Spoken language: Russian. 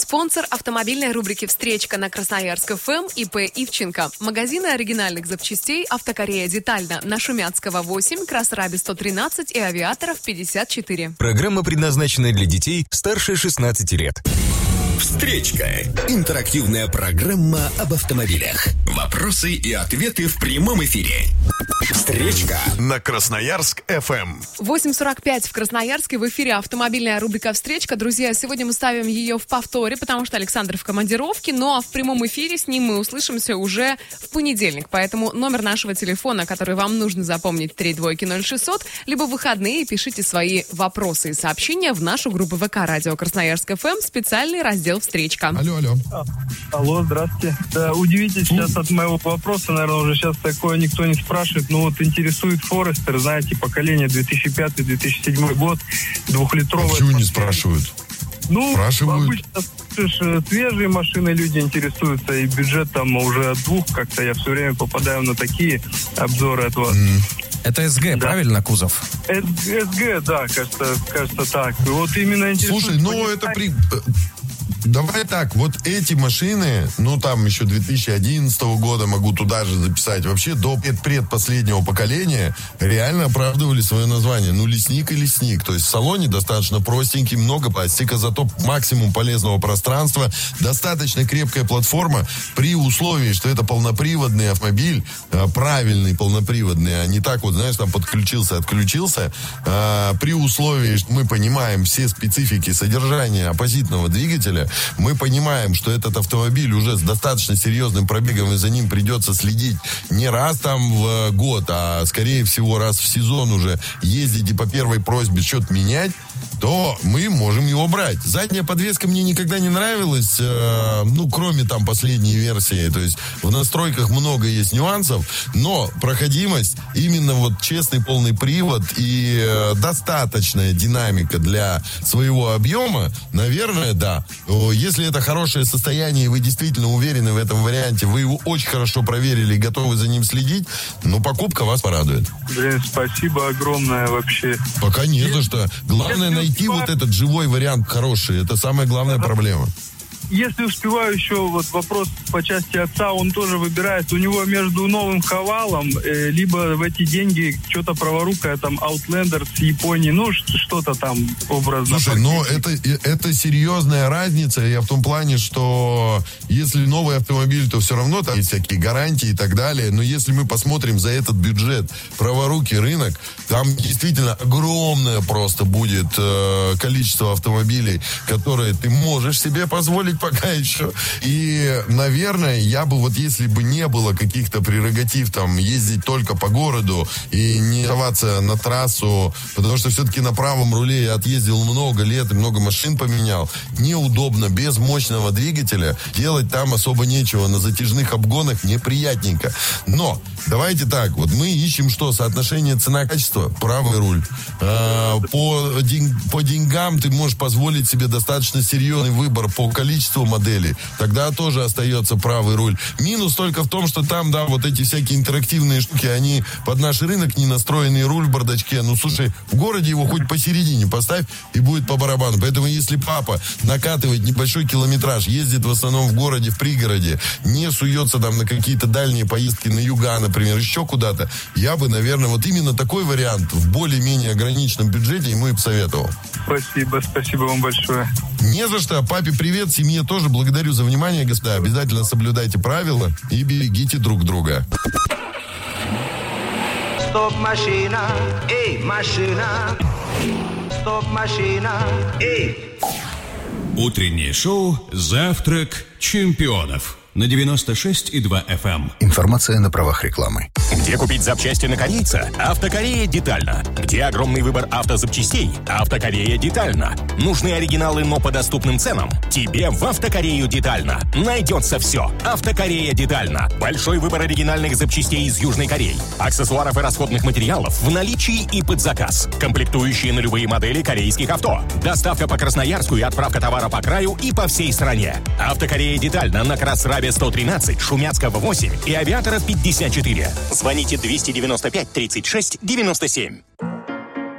Спонсор автомобильной рубрики «Встречка» на Красноярск ФМ ИП Ивченко. Магазины оригинальных запчастей «Автокорея Детально» на Шумяцкого 8, Красраби 113 и Авиаторов 54. Программа предназначена для детей старше 16 лет. «Встречка» – интерактивная программа об автомобилях. Вопросы и ответы в прямом эфире. «Встречка» на Красноярск ФМ. 8:45 в Красноярске. В эфире автомобильная рубрика «Встречка». Друзья, сегодня мы ставим ее в повторе, потому что Александр в командировке, но в прямом эфире с ним мы услышимся уже в понедельник. Поэтому номер нашего телефона, который вам нужно запомнить, 3200600, либо в выходные пишите свои вопросы и сообщения в нашу группу ВК «Радио Красноярск ФМ», специальный раздел «Встречка». Алло. Алло, здравствуйте. Да, удивитесь сейчас от моего вопроса, наверное, уже сейчас такое никто не спрашивает. Ну вот интересует Форестер, знаете, поколение 2005-2007 год, 2-литровая. Почему не спрашивают? Ну, спрашивают. Обычно свежие машины люди интересуются, и бюджет там уже от 2, как-то я все время попадаю на такие обзоры от вас. Это СГ, да. Правильно, кузов? СГ, да, кажется так. И вот именно интересует... Слушай, ну это Давай так, вот эти машины, ну там еще 2011 года могу туда же записать, вообще до предпоследнего поколения реально оправдывали свое название. Ну, лесник и лесник. То есть в салоне достаточно простенький, много пластика, зато максимум полезного пространства, достаточно крепкая платформа при условии, что это полноприводный автомобиль, правильный полноприводный, а не так вот, знаешь, там подключился, отключился. При условии, что мы понимаем все специфики содержания оппозитного двигателя, мы понимаем, что этот автомобиль уже с достаточно серьезным пробегом, и за ним придется следить не раз там в год, а скорее всего раз в сезон уже ездить и по первой просьбе что-то менять, то мы можем его брать. Задняя подвеска мне никогда не нравилась, ну, кроме там последней версии. То есть в настройках много есть нюансов, но проходимость, именно вот честный полный привод и достаточная динамика для своего объема, наверное, да. Если это хорошее состояние, и вы действительно уверены в этом варианте, вы его очень хорошо проверили и готовы за ним следить, ну, покупка вас порадует. Блин, спасибо огромное вообще. Пока не за что. Главное найти вот этот живой вариант хороший. Это самая главная проблема. Если успеваю еще вот вопрос по части отца, он тоже выбирает. У него между новым Хавалом, либо в эти деньги что-то праворукое, там, Outlander с Японии, ну, что-то там образно. Слушай, но это серьезная разница, я в том плане, что если новый автомобиль, то все равно там есть всякие гарантии и так далее, но если мы посмотрим за этот бюджет праворукий рынок, там действительно огромное просто будет количество автомобилей, которые ты можешь себе позволить пока еще. И, наверное, я бы, вот если бы не было каких-то прерогатив, там, ездить только по городу и не оставаться на трассу, потому что все-таки на правом руле я отъездил много лет и много машин поменял, неудобно, без мощного двигателя, делать там особо нечего, на затяжных обгонах неприятненько. Но, давайте так, вот мы ищем что? Соотношение цена-качество, правый руль. По деньгам ты можешь позволить себе достаточно серьезный выбор по количеству моделей, тогда тоже остается правый руль. Минус только в том, что там, да, вот эти всякие интерактивные штуки, они под наш рынок не настроенный, руль в бардачке. Ну, слушай, в городе его хоть посередине поставь, и будет по барабану. Поэтому, если папа накатывает небольшой километраж, ездит в основном в городе, в пригороде, не суется там на какие-то дальние поездки на юга, например, еще куда-то, я бы, наверное, вот именно такой вариант в более-менее ограниченном бюджете ему и посоветовал. Спасибо вам большое. Не за что. Папе привет, семье тоже. Благодарю за внимание, господа. Обязательно соблюдайте правила и берегите друг друга. Стоп, машина, эй, машина. Стоп, машина, эй. Утреннее шоу «Завтрак чемпионов» на 96,2 FM. Информация на правах рекламы. Где купить запчасти на корейца? Автокорея Детально. Где огромный выбор автозапчастей? Автокорея Детально. Нужны оригиналы, но по доступным ценам? Тебе в Автокорею Детально. Найдется все. Автокорея Детально. Большой выбор оригинальных запчастей из Южной Кореи. Аксессуаров и расходных материалов в наличии и под заказ. Комплектующие на любые модели корейских авто. Доставка по Красноярску и отправка товара по краю и по всей стране. Автокорея Детально на Красрабе 113, Шумяцкого 8 и Авиаторов 54. Звоните 295 36 97.